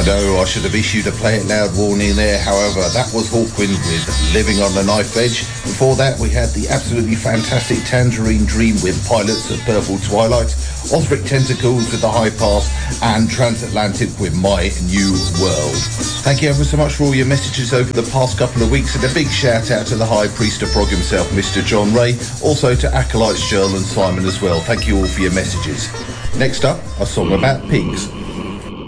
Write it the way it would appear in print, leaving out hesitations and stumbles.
know I should have issued a Play It Loud warning there. However, that was Hawkwind with Living on the Knife Edge. Before that, we had the absolutely fantastic Tangerine Dream with Pilots of Purple Twilight, Osric Tentacles with The High Pass, and Transatlantic with My New World. Thank you ever so much for all your messages over the past couple of weeks, and a big shout out to the High Priest of Prog himself, Mr. John Ray, also to Acolytes Joel and Simon as well. Thank you all for your messages. Next up, a song about pigs.